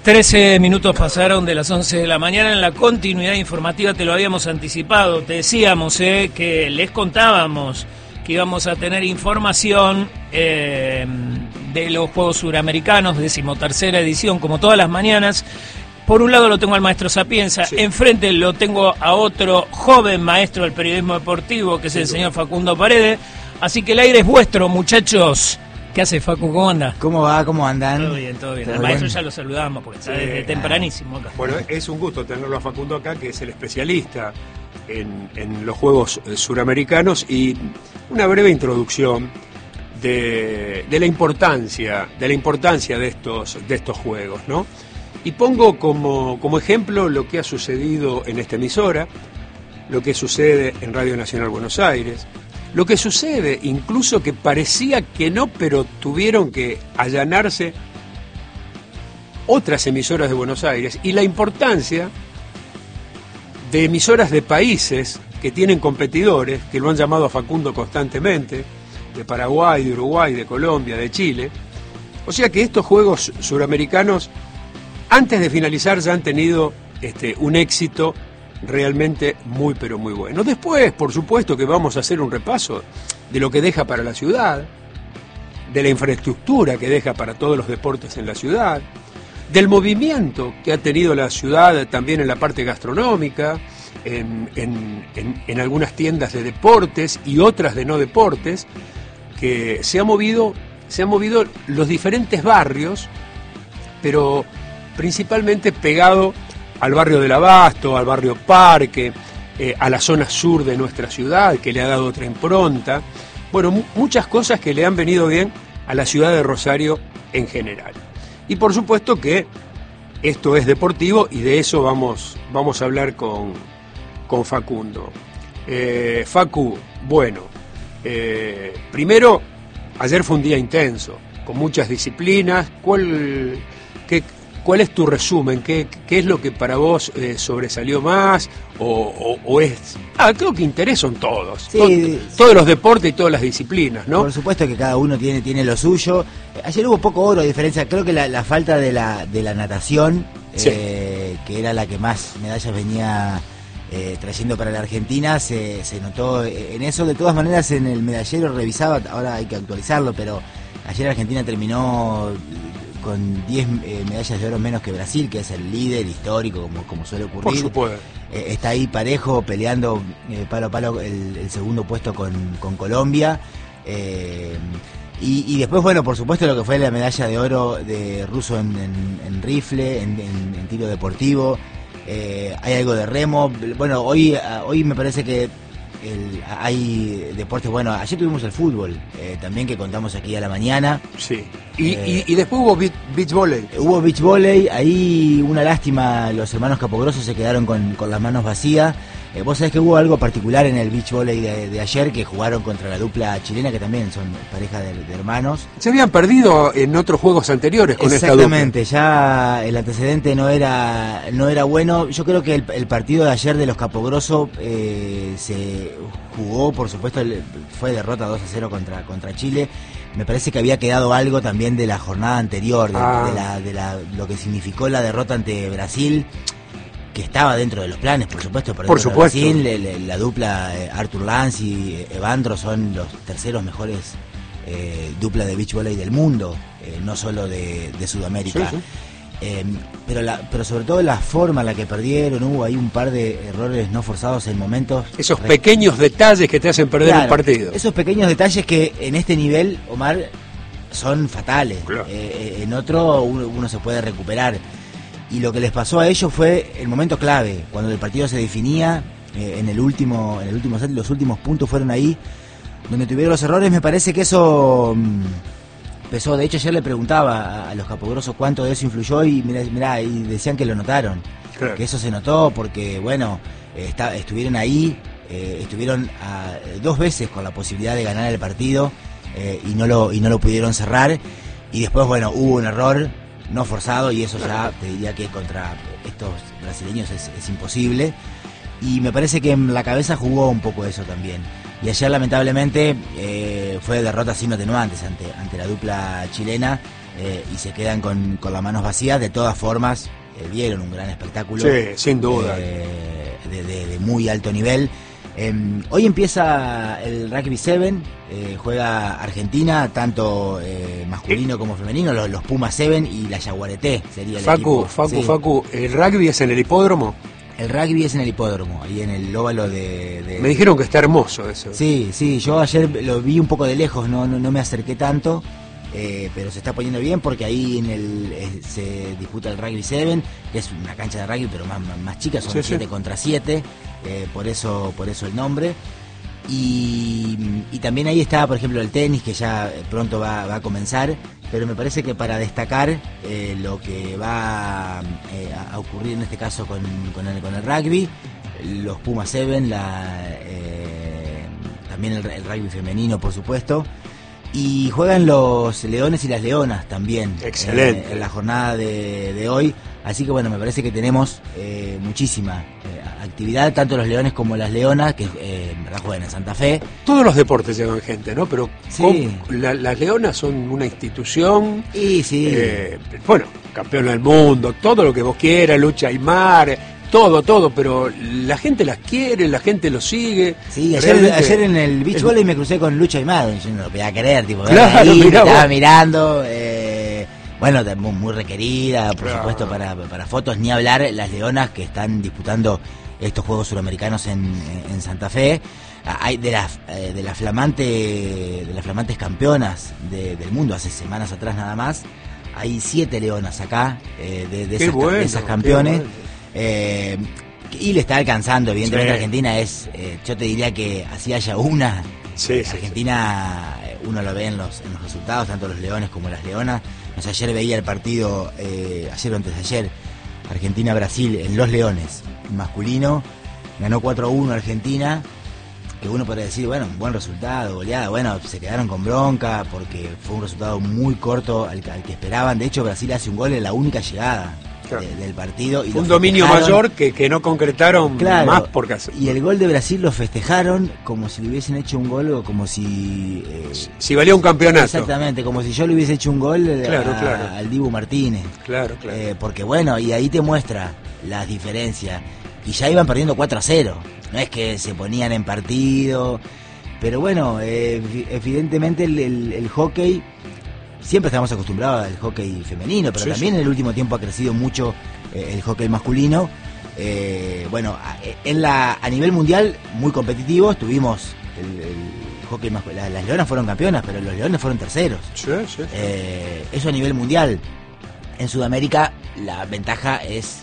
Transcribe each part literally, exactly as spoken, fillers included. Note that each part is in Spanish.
trece minutos pasaron de las once de la mañana. En la continuidad informativa te lo habíamos anticipado, te decíamos eh, que les contábamos que íbamos a tener información eh, de los Juegos Suramericanos, decimotercera edición, como todas las mañanas. Por un lado lo tengo al maestro Sapienza, sí. Enfrente lo tengo a otro joven maestro del periodismo deportivo, que es sí, el señor Facundo Paredes. Así que el aire es vuestro, muchachos. ¿Qué hace, Facu? ¿Cómo anda? ¿Cómo va? ¿Cómo andan? Todo bien, todo bien. ¿Todo Al maestro bien? ya lo saludamos porque está Sí, desde tempranísimo acá. Bueno, es un gusto tenerlo a Facundo acá, que es el especialista en, en los Juegos Suramericanos, y una breve introducción de, de la importancia, de la importancia de estos, de estos Juegos, ¿no? Y pongo como, como ejemplo lo que ha sucedido en esta emisora, lo que sucede en Radio Nacional Buenos Aires, lo que sucede incluso que parecía que no, pero tuvieron que allanarse otras emisoras de Buenos Aires, y la importancia de emisoras de países que tienen competidores, que lo han llamado a Facundo constantemente, de Paraguay, de Uruguay, de Colombia, de Chile. O sea que estos Juegos Suramericanos, antes de finalizar, ya han tenido este, un éxito realmente muy pero muy bueno. Después, por supuesto, que vamos a hacer un repaso de lo que deja para la ciudad, de la infraestructura que deja para todos los deportes en la ciudad, del movimiento que ha tenido la ciudad también en la parte gastronómica, en, en, en, en algunas tiendas de deportes y otras de no deportes, que se ha movido, se han movido los diferentes barrios, pero principalmente pegado al barrio del Abasto, al barrio Parque, eh, a la zona sur de nuestra ciudad, que le ha dado otra impronta. Bueno, mu- muchas cosas que le han venido bien a la ciudad de Rosario en general. Y por supuesto que esto es deportivo, y de eso vamos, vamos a hablar con, con Facundo. Eh, Facu, bueno, eh, primero, ayer fue un día intenso, con muchas disciplinas. ¿Cuál, qué, ¿Cuál es tu resumen? ¿Qué, qué es lo que para vos eh, sobresalió más? O, o, o es... Ah, creo que interés son todos. Sí, Tod- sí. Todos los deportes y todas las disciplinas, ¿no? Por supuesto que cada uno tiene, tiene lo suyo. Ayer hubo poco oro, a diferencia, creo que la, la falta de la, de la natación, Sí. eh, que era la que más medallas venía eh, trayendo para la Argentina, se, se notó en eso. De todas maneras, en el medallero revisaba, ahora hay que actualizarlo, pero ayer Argentina terminó con diez eh, medallas de oro menos que Brasil, que es el líder histórico, como, como suele ocurrir. Por supuesto. Eh, está ahí parejo, peleando eh, palo a palo el, el segundo puesto con, con Colombia. Eh, y, y después, bueno, por supuesto lo que fue la medalla de oro de ruso en, en, en rifle, en, en, en tiro deportivo. Eh, hay algo de remo. Bueno, hoy, hoy me parece que el, hay deportes. Bueno, ayer tuvimos el fútbol, eh, también, que contamos aquí a la mañana. Sí. Y, Eh, y, y después hubo beach, beach volley. Hubo beach volley, ahí una lástima, los hermanos Capogroso se quedaron con, con las manos vacías. Eh, vos sabés que hubo algo particular en el beach volley de, de ayer, que jugaron contra la dupla chilena, que también son pareja de, de hermanos. Se habían perdido en otros juegos anteriores con esta Exactamente, ya el antecedente no era no era bueno. Yo creo que el, el partido de ayer de los Capogroso eh, se jugó, por supuesto, el, fue derrota dos a cero contra, contra Chile. Me parece que había quedado algo también de la jornada anterior, de, Ah. de, la, de la, lo que significó la derrota ante Brasil, que estaba dentro de los planes, por supuesto. Por, Por supuesto. Brasil, le- le- la dupla eh, Arthur Lance y Evandro son los terceros mejores eh, dupla de beach volley del mundo, eh, no solo de, de Sudamérica. Sí, sí. Eh, pero, la, pero sobre todo la forma en la que perdieron, hubo ahí un par de errores no forzados en momentos. Esos re- pequeños detalles que te hacen perder Claro, un partido. Esos pequeños detalles que en este nivel, Omar, son fatales. Claro. Eh, en otro uno, uno se puede recuperar. Y lo que les pasó a ellos fue el momento clave, cuando el partido se definía, eh, en el último en el último set, los últimos puntos fueron ahí, donde tuvieron los errores. Me parece que eso mm, pesó. De hecho, ayer le preguntaba a, a los Capogrosos cuánto de eso influyó, y mirá, mirá, y decían que lo notaron. Claro. Que eso se notó porque, bueno, eh, está, estuvieron ahí, eh, estuvieron a, dos veces con la posibilidad de ganar el partido, eh, y no lo y no lo pudieron cerrar. Y después, bueno, hubo un error no forzado, y eso ya te diría que contra estos brasileños es, es imposible. Y me parece que en la cabeza jugó un poco eso también. Y ayer, lamentablemente, eh, fue derrota sin atenuantes ante, ante la dupla chilena. eh, y se quedan con, con las manos vacías. De todas formas, eh, dieron un gran espectáculo. Sí, sin duda. Eh, de, de, de muy alto nivel. Eh, hoy empieza el Rugby siete, eh, juega Argentina, tanto eh, masculino como femenino, los, los Pumas siete y la Yaguareté sería el Facu, equipo. Facu, Sí. Facu, ¿el rugby es en el hipódromo? El rugby es en el hipódromo, ahí en el óvalo de... de... Me dijeron que está hermoso eso. Sí, sí, yo ayer lo vi un poco de lejos, no, no, no me acerqué tanto, eh, pero se está poniendo bien porque ahí en el eh, se disputa el Rugby siete, que es una cancha de rugby pero más, más, más chica, son Sí, siete sí. contra siete, eh, por eso por eso el nombre. Y, y también ahí está, por ejemplo, el tenis, que ya pronto va, va a comenzar, pero me parece que para destacar eh, lo que va eh, a ocurrir en este caso con, con, el, con el rugby, los Pumas siete, la, eh, también el, el rugby femenino, por supuesto, y juegan los Leones y las Leonas también. Excelente. Eh, en la jornada de, de hoy. Así que bueno, me parece que tenemos eh, muchísima eh, actividad, tanto los Leones como las Leonas, que eh, en verdad juegan en Santa Fe. Todos los deportes llevan gente, ¿no? Pero Sí. ¿cómo? La- las Leonas son una institución, Y sí, eh, bueno, campeona del mundo, todo lo que vos quieras, lucha y mar, todo, todo, pero la gente las quiere, la gente los sigue. sí, ayer, Realmente- ayer en el beach volley me crucé con Lucha Aymado, y yo no lo podía creer, tipo, Claro, ahí, mirá me estaba vos. mirando, eh, bueno, de- muy, muy requerida, por Claro. supuesto, para, para fotos, ni hablar las Leonas que están disputando estos Juegos Suramericanos en, en Santa Fe. Hay de las eh, de las flamante de las flamantes campeonas de- del mundo hace semanas atrás nada más, hay siete leonas acá eh, de, de Qué esas, bueno, de esas qué campeones. bueno. Eh, y le está alcanzando, evidentemente. Sí. Argentina es, eh, yo te diría que así haya una, Sí, eh, sí, Argentina eh, uno lo ve en los, en los resultados, tanto los leones como las leonas. No sé, ayer veía el partido, eh, ayer o antes de ayer, Argentina-Brasil en Los Leones, masculino, ganó cuatro a uno Argentina, que uno podría decir, bueno, un buen resultado, goleada, bueno, se quedaron con bronca porque fue un resultado muy corto al, al que esperaban. De hecho, Brasil hace un gol en la única llegada Claro. de- del partido. Y Fue un lo dominio festejaron. mayor que, que no concretaron Claro, más por caso. y el gol de Brasil lo festejaron como si le hubiesen hecho un gol o como si... eh, Si valía un campeonato. exactamente, como si yo le hubiese hecho un gol eh, Claro, a- claro. al Dibu Martínez. Claro, claro. Eh, porque bueno, y ahí te muestra las diferencias. Y ya iban perdiendo cuatro a cero. No es que se ponían en partido. Pero bueno, eh, evi- evidentemente el, el- el hockey, siempre estamos acostumbrados al hockey femenino, pero Sí, también sí. en el último tiempo ha crecido mucho eh, el hockey masculino. Eh, bueno, a, en la, a nivel mundial, muy competitivo. Tuvimos el, el hockey masculino. La- las leonas fueron campeonas, pero los leones fueron terceros. Sí, sí, sí. Eh, eso a nivel mundial. En Sudamérica la ventaja es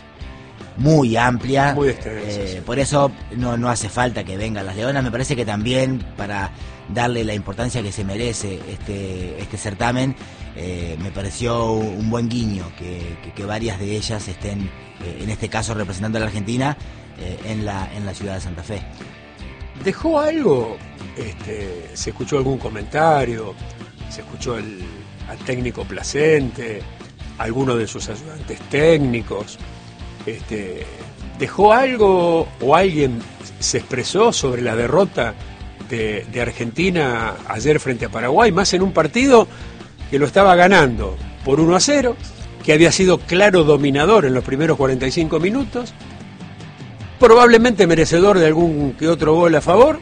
muy amplia. Muy extensa, Eh, sí. Por eso no, no hace falta que vengan las leonas. Me parece que también para darle la importancia que se merece este, este certamen, eh, me pareció un buen guiño que, que, que varias de ellas estén, eh, en este caso representando a la Argentina, eh, en, la, en la ciudad de Santa Fe. ¿Dejó algo? Este, ¿Se escuchó algún comentario? ¿Se escuchó el, al técnico Placente? ¿Alguno de sus ayudantes técnicos? Este, ¿Dejó algo o alguien se expresó sobre la derrota de, de Argentina ayer frente a Paraguay? Más en un partido que lo estaba ganando por uno a cero, que había sido claro dominador en los primeros cuarenta y cinco minutos, probablemente merecedor de algún que otro gol a favor,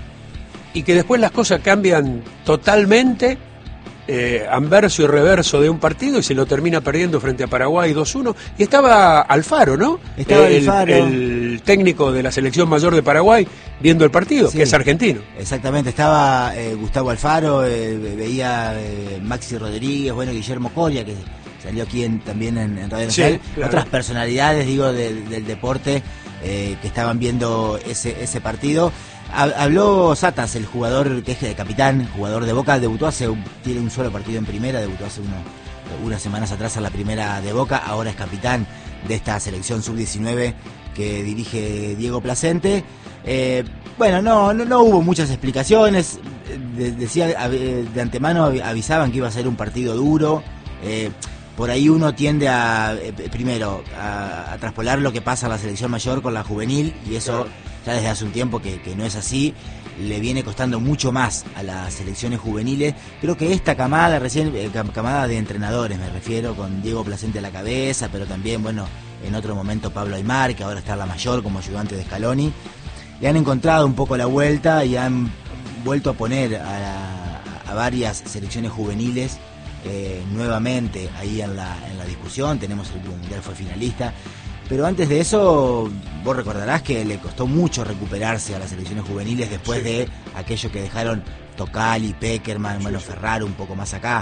y que después las cosas cambian totalmente, eh, anverso y reverso de un partido, y se lo termina perdiendo frente a Paraguay dos uno. Y estaba Alfaro, ¿no? Estaba el, Alfaro. el técnico de la selección mayor de Paraguay, viendo el partido, Sí. que es argentino. Exactamente, estaba eh, Gustavo Alfaro, eh, veía eh, Maxi Rodríguez, bueno, Guillermo Coria, que salió aquí en- también en, en Radio Sí, Nacional, claro. otras personalidades, digo, del, del deporte eh, que estaban viendo ese, ese partido. Ha- Habló Satas, el jugador que es de capitán, jugador de Boca, debutó hace, un- tiene un solo partido en primera, debutó hace uno- unas semanas atrás a la primera de Boca, ahora es capitán de esta selección sub diecinueve que dirige Diego Placente. Eh, bueno, no, no, no hubo muchas explicaciones, de- decía, de antemano avisaban que iba a ser un partido duro. Eh, por ahí uno tiende a, eh, primero, a, a traspolar lo que pasa a la selección mayor con la juvenil, y eso Claro. ya desde hace un tiempo que, que no es así. Le viene costando mucho más a las selecciones juveniles. Creo que esta camada, recién, eh, cam- camada de entrenadores, me refiero, con Diego Placente a la cabeza, pero también, bueno, en otro momento Pablo Aymar, que ahora está en la mayor como ayudante de Scaloni, le han encontrado un poco la vuelta y han vuelto a poner a, la- a varias selecciones juveniles eh, nuevamente ahí en la, en la discusión. Tenemos el último mundial, fue finalista. Pero antes de eso, vos recordarás que le costó mucho recuperarse a las selecciones juveniles después Sí. de aquello que dejaron Tocali, Peckerman, Sí, bueno, sí. Ferraro un poco más acá.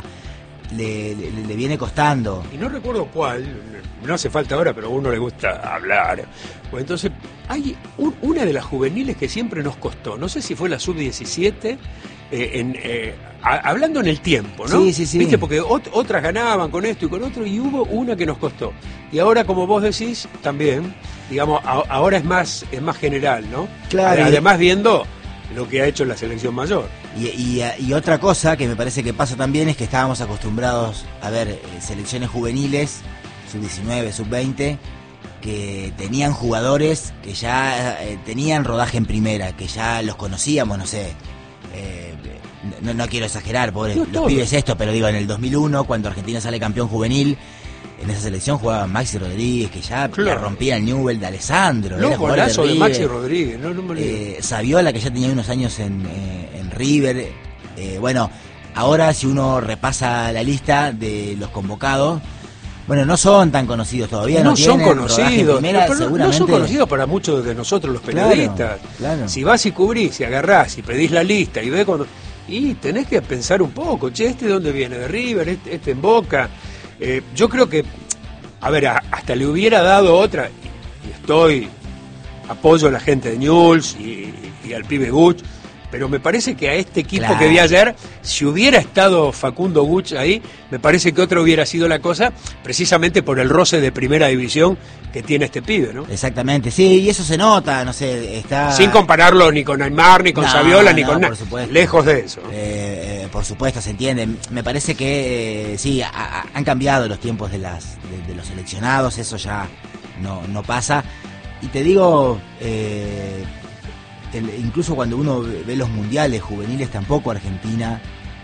Le, le, le viene costando. Y no recuerdo cuál, no hace falta ahora, pero a uno le gusta hablar. Pues entonces, hay un- una de las juveniles que siempre nos costó, no sé si fue la sub diecisiete, eh, en, eh, a- hablando en el tiempo, ¿no? Sí, sí, sí. ¿Viste? Porque ot- otras ganaban con esto y con otro, y hubo una que nos costó. Y ahora, como vos decís, también, digamos, a- ahora es más, es más general, ¿no? Claro. Además, viendo lo que ha hecho la selección mayor. Y, y, y otra cosa que me parece que pasa también es que estábamos acostumbrados a ver eh, selecciones juveniles, sub diecinueve, sub veinte, que tenían jugadores que ya eh, tenían rodaje en primera, que ya los conocíamos, no sé. eh, no, no quiero exagerar, pobres No, los todo. pibes esto, pero digo, en el dos mil uno, cuando Argentina sale campeón juvenil, en esa selección jugaban Maxi Rodríguez, que ya Claro. le rompía el Newell de Alessandro. No, era jugador golazo de River. Maxi Rodríguez, no, no me olvido. Eh, Saviola, que ya tenía unos años en, eh, en River. Eh, bueno, ahora si uno repasa la lista de los convocados, bueno, no son tan conocidos todavía. No, No, son tienen rodaje en conocidos, primera, no, pero no- no seguramente. son conocidos para muchos de nosotros los Claro, periodistas. claro. Si vas y cubrís, y agarrás y pedís la lista y ves cuando... Y tenés que pensar un poco, che, ¿este de dónde viene? ¿De River? ¿Este, este en Boca? Eh, yo creo que, a ver, a- hasta le hubiera dado otra, y, y estoy, apoyo a la gente de Newell's y, y al pibe Guch, pero me parece que a este equipo Claro. que vi ayer, si hubiera estado Facundo Guch ahí, me parece que otra hubiera sido la cosa, precisamente por el roce de primera división que tiene este pibe, ¿no? Exactamente, sí, y eso se nota, no sé, está... Sin compararlo ni con Aymar, ni con No, Saviola, ni no, con por nada. supuesto. Lejos de eso. Eh, eh, por supuesto, se entiende. Me parece que eh, sí, a- a- han cambiado los tiempos de, las, de, de los seleccionados, eso ya no, no pasa. Y te digo, eh, el- incluso cuando uno ve los mundiales juveniles, tampoco Argentina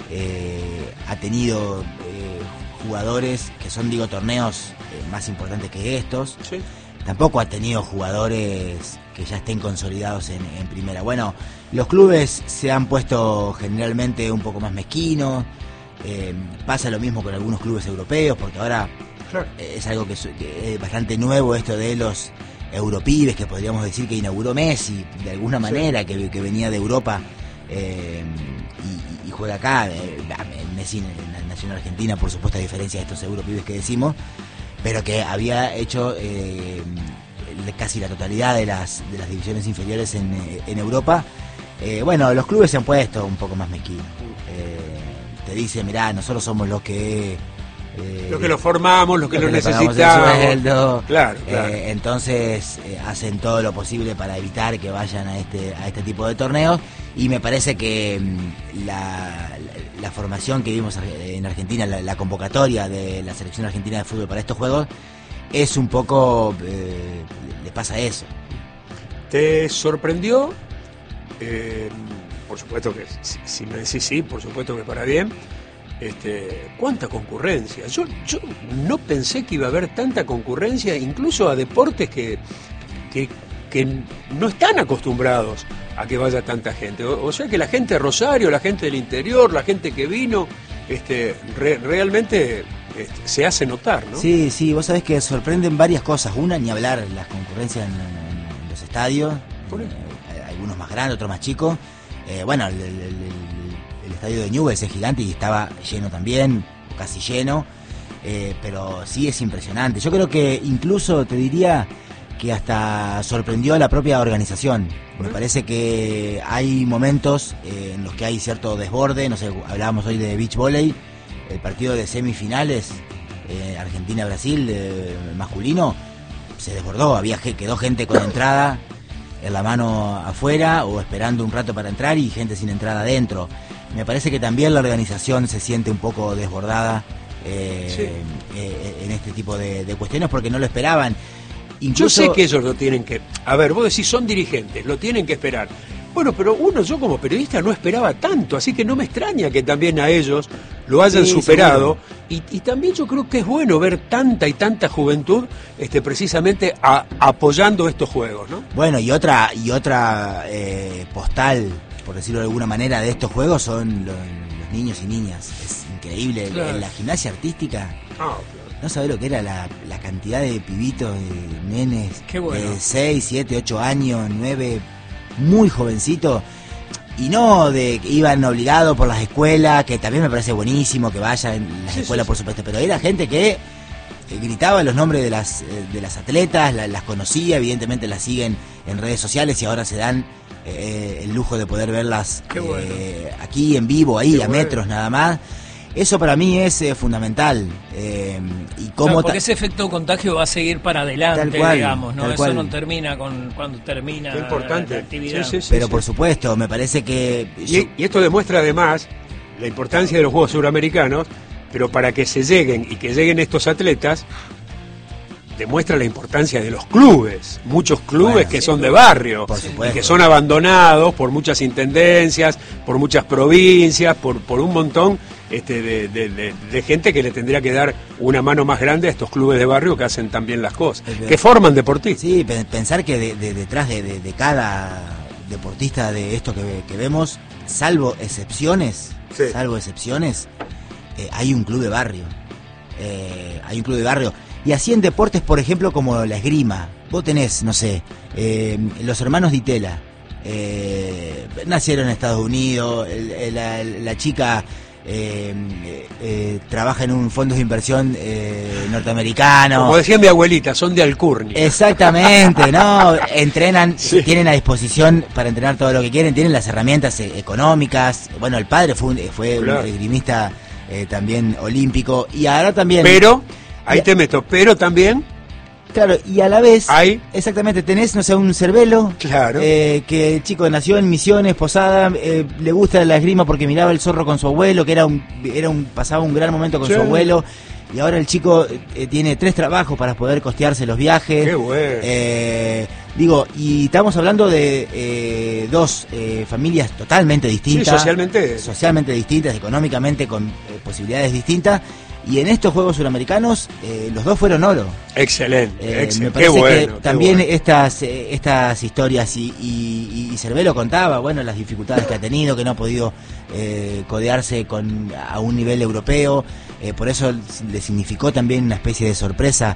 eh, ha tenido eh, jugadores que son, digo, torneos eh, más importantes que estos. Sí. Tampoco ha tenido jugadores que ya estén consolidados en, en primera. Bueno, los clubes se han puesto generalmente un poco más mezquinos. Eh, pasa lo mismo con algunos clubes europeos, porque ahora Claro. eh, es algo que, su- que es bastante nuevo esto de los europibes, que podríamos decir que inauguró Messi de alguna Sí. manera, que, que venía de Europa eh, y, y juega acá. Eh, Messi en la Nacional Argentina, por supuesto, a diferencia de estos europibes que decimos, pero que había hecho eh, casi la totalidad de las de las divisiones inferiores en, eh, en Europa. Eh, bueno, los clubes se han puesto un poco más mezquinos. Eh, te dicen, mirá, nosotros somos los que... eh, Lo que lo formamos, lo que lo, los le pagamos el necesitamos. sueldo. Claro, claro. Eh, entonces eh, hacen todo lo posible para evitar que vayan a este a este tipo de torneos, y me parece que mm, la, la, la formación que vimos en Argentina, la, la convocatoria de la selección argentina de fútbol para estos juegos es un poco, eh, le pasa eso. ¿Te sorprendió? Eh, por supuesto que, si, si me decís sí, por supuesto que para bien. Este, ¿cuánta concurrencia? Yo, yo no pensé que iba a haber tanta concurrencia, incluso a deportes que, que, que no están acostumbrados a que vaya tanta gente. O, o sea que la gente de Rosario, la gente del interior, la gente que vino, este, re- realmente este, se hace notar, ¿no? Sí, sí, vos sabés que sorprenden varias cosas. Una, ni hablar, las concurrencias en, en los estadios, Por eh, eso. algunos más grandes, otros más chicos. Eh, bueno, el, el- el- el estadio de Newell's es gigante y estaba lleno también, o casi lleno, eh, pero sí es impresionante. Yo creo que incluso te diría que hasta sorprendió a la propia organización. Me parece que hay momentos eh, en los que hay cierto desborde. No sé, hablábamos hoy de beach volley, el partido de semifinales, eh, Argentina-Brasil, eh, masculino, se desbordó, había ge- quedó gente con entrada en la mano afuera o esperando un rato para entrar y gente sin entrada adentro. Me parece que también la organización se siente un poco desbordada eh, Sí. eh, en este tipo de, de cuestiones porque no lo esperaban. Incluso, yo sé que ellos lo tienen que... A ver, vos decís, son dirigentes, lo tienen que esperar. Bueno, pero uno, yo como periodista no esperaba tanto, así que no me extraña que también a ellos lo hayan Sí, superado. Y, y también yo creo que es bueno ver tanta y tanta juventud este, precisamente a, apoyando estos juegos, ¿no? Bueno, y otra, y otra eh, postal, por decirlo de alguna manera, de estos juegos son los, los niños y niñas. Es increíble. Claro. En la gimnasia artística... Ah, No sabés lo que era la, la cantidad de pibitos, de nenes Qué bueno. de seis, siete, ocho años, nueve, muy jovencitos, y no de que iban obligados por las escuelas, que también me parece buenísimo que vayan en las Sí, escuelas, sí, por sí. supuesto, pero era gente que eh, gritaba los nombres de las, eh, de las atletas, la- las conocía, evidentemente las siguen en redes sociales y ahora se dan eh, el lujo de poder verlas Qué bueno. eh, aquí en vivo, ahí Qué a bueno. metros nada más. Eso para mí es eh, fundamental. Eh, y cómo Claro, ta- porque ese efecto contagio va a seguir para adelante, Tal cual, digamos, ¿no? tal Eso cual. no termina con cuando termina Qué importante. la actividad. Sí, sí, sí, pero sí. por supuesto, me parece que yo- Y, y esto demuestra además la importancia de los Juegos Suramericanos, pero para que se lleguen y que lleguen estos atletas, demuestra la importancia de los clubes, muchos clubes Bueno, que sí, son de barrio por y supuesto. que son abandonados por muchas intendencias, por muchas provincias, por, por un montón este, de, de- de- de gente que le tendría que dar una mano más grande a estos clubes de barrio que hacen también las cosas, Es verdad. que forman deportistas. sí, pe- pensar que de- de- detrás de, de- de cada deportista de esto que, que vemos, salvo excepciones, Sí. salvo excepciones, eh, hay un club de barrio. Eh, hay un club de barrio. Y así en deportes, por ejemplo, como la esgrima. Vos tenés, no sé, eh, los hermanos Ditela. Eh, nacieron en Estados Unidos. el- el- la, la chica eh, eh, eh, trabaja en un fondo de inversión eh, norteamericano. Como decía mi abuelita, son de Alcurnia. Exactamente, ¿no? Entrenan, Sí. tienen a disposición para entrenar todo lo que quieren, tienen las herramientas eh, económicas. Bueno, el padre fue un, fue un Claro. esgrimista eh, también olímpico. Y ahora también... Pero, ahí Ya. te meto, pero también Claro, y a la vez... hay... Exactamente, tenés, no sé, un Cervelo, Claro. eh, que el chico nació en Misiones, Posada, eh, le gusta la esgrima porque miraba el zorro con su abuelo, que era un, era un pasaba un gran momento con Sí. su abuelo, y ahora el chico eh, tiene tres trabajos para poder costearse los viajes. Qué bueno. Eh, digo, y estamos hablando de eh, dos eh, familias totalmente distintas. Sí, socialmente. Socialmente distintas, económicamente con eh, posibilidades distintas, y en estos Juegos Suramericanos eh, los dos fueron oro. Excelente, Eh, excelente. me Qué parece bueno. que qué también bueno. estas eh, estas historias y, y, y Cervelo contaba, bueno, las dificultades que ha tenido, que no ha podido eh, codearse con a un nivel europeo, eh, por eso le significó también una especie de sorpresa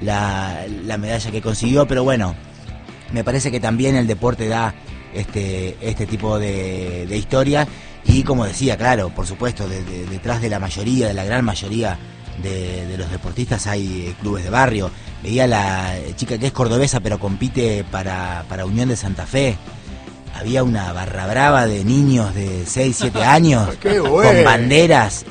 la, la medalla que consiguió, pero bueno, me parece que también el deporte da este este tipo de, de historias y como decía, claro, por supuesto, de- de- detrás de la mayoría, de la gran mayoría de, de los deportistas hay eh, clubes de barrio. Veía la chica que es cordobesa pero compite para, para Unión de Santa Fe. Había una barra brava de niños de seis, siete años Qué bueno. con banderas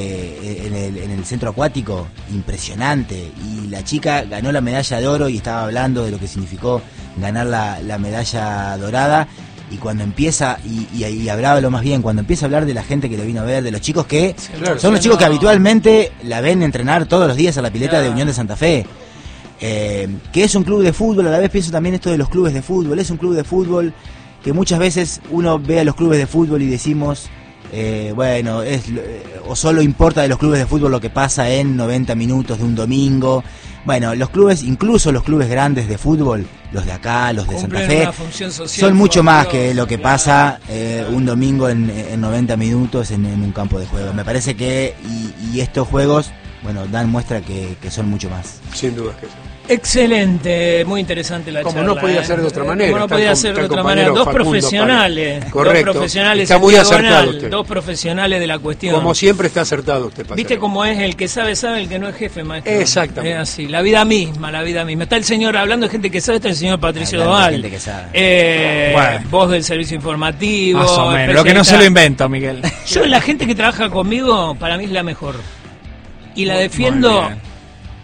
eh, en, el, en el centro acuático, impresionante. Y la chica ganó la medalla de oro y estaba hablando de lo que significó ganar la, la medalla dorada. Y cuando empieza, y, y, y hablaba lo más bien, cuando empieza a hablar de la gente que lo vino a ver, de los chicos que Sí, claro, son los sí, chicos que no. habitualmente la ven entrenar todos los días a la pileta Claro. de Unión de Santa Fe. Eh, que es un club de fútbol, a la vez pienso también esto de los clubes de fútbol, es un club de fútbol que muchas veces uno ve a los clubes de fútbol y decimos, eh, bueno, es lo- eh, o solo importa de los clubes de fútbol lo que pasa en noventa minutos de un domingo. Bueno, los clubes, incluso los clubes grandes de fútbol, los de acá, los de Santa Cumplen Fe, una función social son mucho más formativa, que lo que claro. pasa eh, un domingo en, en noventa minutos en, en un campo de juego. Me parece que, y, y estos juegos, bueno, dan muestra que, que son mucho más. Sin dudas que sí. Excelente, muy interesante la Como charla. no podía ¿eh? ser de otra manera. Como no Está podía el com- ser está de el otra compañero manera. Dos Facundo profesionales. Palo. Correcto. Dos profesionales. Está en muy acertado diagonal, usted. Dos profesionales de la cuestión. Como siempre está acertado usted, Pasarela. Viste cómo es el que sabe, sabe, el que no es jefe, maestro. Exactamente. Es así, la vida misma, la vida misma. Está el señor, hablando de gente que sabe, está el señor Patricio Hablando de Doval. gente que sabe. Eh, Bueno. Voz del servicio informativo. Más o menos. Lo que no se lo invento, Miguel. Yo, la gente que trabaja conmigo, para mí es la mejor. Y la Muy- defiendo muy bien.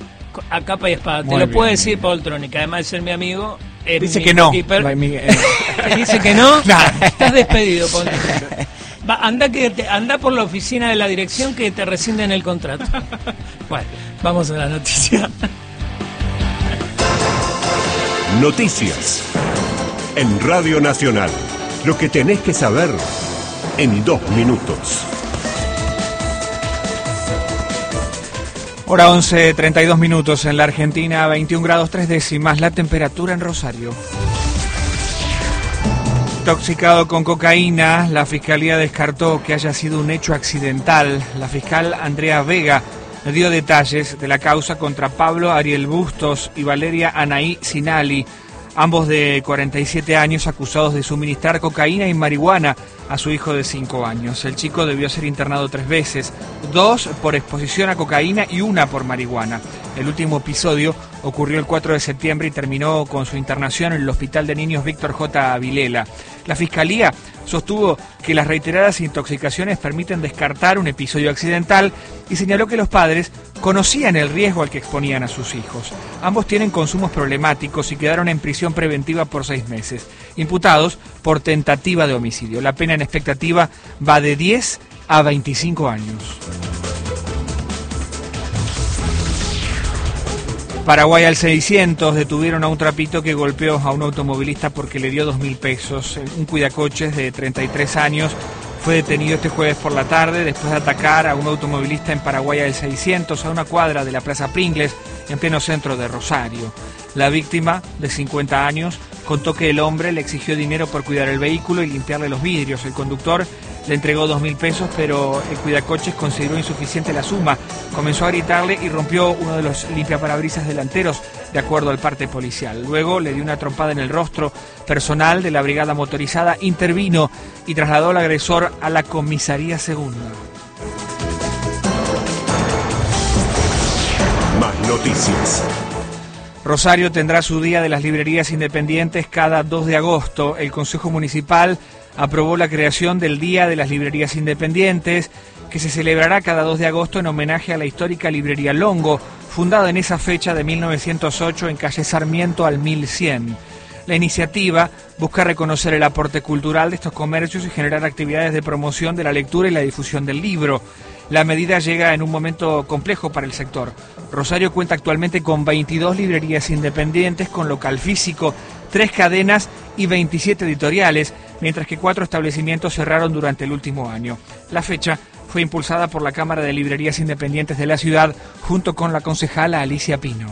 a capa y espada. Te Muy lo bien, puede muy decir bien. Paul Tronic, además de ser mi amigo. es Dice mi que no. goalkeeper. Miguel. ¿Te dice que no? Claro. Estás despedido, Paul Tronic. Va, anda, que te, anda por la oficina de la dirección que te rescinden el contrato. Bueno, vamos a la noticia. Noticias en Radio Nacional. Lo que tenés que saber en dos minutos. Hora once, treinta y dos minutos en la Argentina, veintiún grados tres décimas la temperatura en Rosario. Intoxicado con cocaína, la Fiscalía descartó que haya sido un hecho accidental. La fiscal Andrea Vega dio detalles de la causa contra Pablo Ariel Bustos y Valeria Anaí Sinali, ambos de cuarenta y siete años, acusados de suministrar cocaína y marihuana a su hijo de cinco años. El chico debió ser internado tres veces, dos por exposición a cocaína y una por marihuana. El último episodio ocurrió el cuatro de septiembre y terminó con su internación en el Hospital de Niños Víctor J. Vilela. La Fiscalía sostuvo que las reiteradas intoxicaciones permiten descartar un episodio accidental y señaló que los padres conocían el riesgo al que exponían a sus hijos. Ambos tienen consumos problemáticos y quedaron en prisión preventiva por seis meses, imputados por tentativa de homicidio. La pena en expectativa va de diez a veinticinco años. Paraguay al seiscientos, detuvieron a un trapito que golpeó a un automovilista porque le dio dos mil pesos. Un cuidacoches de treinta y tres años fue detenido este jueves por la tarde después de atacar a un automovilista en Paraguay al seiscientos, a una cuadra de la Plaza Pringles, en pleno centro de Rosario. La víctima, de cincuenta años, contó que el hombre le exigió dinero por cuidar el vehículo y limpiarle los vidrios. El conductor le entregó dos mil pesos, pero el cuidacoches consideró insuficiente la suma. Comenzó a gritarle y rompió uno de los limpiaparabrisas delanteros, de acuerdo al parte policial. Luego le dio una trompada en el rostro. Personal de la brigada motorizada intervino y trasladó al agresor a la comisaría segunda. Más noticias. Rosario tendrá su Día de las Librerías Independientes cada dos de agosto. El Consejo Municipal aprobó la creación del Día de las Librerías Independientes, que se celebrará cada dos de agosto en homenaje a la histórica librería Longo, fundada en esa fecha de mil novecientos ocho en calle Sarmiento al mil cien. La iniciativa busca reconocer el aporte cultural de estos comercios y generar actividades de promoción de la lectura y la difusión del libro. La medida llega en un momento complejo para el sector. Rosario cuenta actualmente con veintidós librerías independientes con local físico, tres cadenas y veintisiete editoriales, mientras que cuatro establecimientos cerraron durante el último año. La fecha fue impulsada por la Cámara de Librerías Independientes de la ciudad, junto con la concejala Alicia Pino.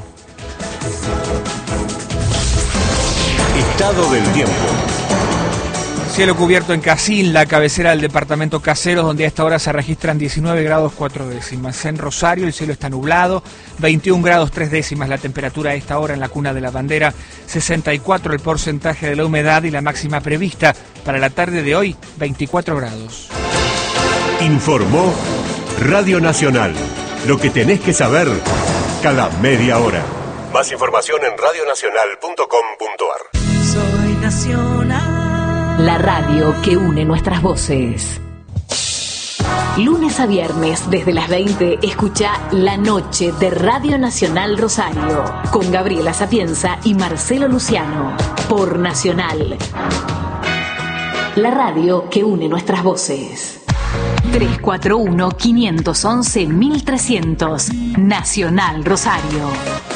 Estado del tiempo. Cielo cubierto en Casil, la cabecera del departamento Caseros, donde a esta hora se registran diecinueve grados cuatro décimas. En Rosario el cielo está nublado, veintiún grados tres décimas la temperatura a esta hora en la Cuna de la Bandera, sesenta y cuatro el porcentaje de la humedad y la máxima prevista para la tarde de hoy, veinticuatro grados. Informó Radio Nacional. Lo que tenés que saber cada media hora. Más información en radio nacional punto com punto a r. Soy Nacional. La radio que une nuestras voces. Lunes a viernes, desde las veinte, escucha La Noche de Radio Nacional Rosario, con Gabriela Sapienza y Marcelo Luciano, por Nacional. La radio que une nuestras voces. tres cuatro uno, cinco uno uno, mil trescientos, Nacional Rosario.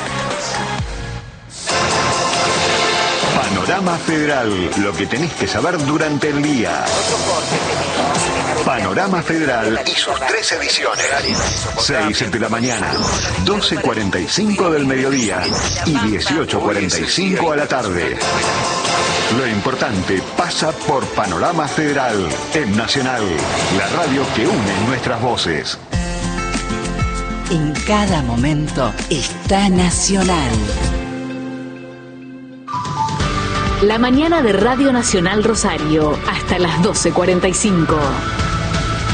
Panorama Federal, lo que tenés que saber durante el día. Panorama Federal y sus tres ediciones. seis de la mañana, doce cuarenta y cinco del mediodía y dieciocho cuarenta y cinco a la tarde. Lo importante pasa por Panorama Federal en Nacional, la radio que une nuestras voces. En cada momento está Nacional. La mañana de Radio Nacional Rosario, hasta las doce cuarenta y cinco.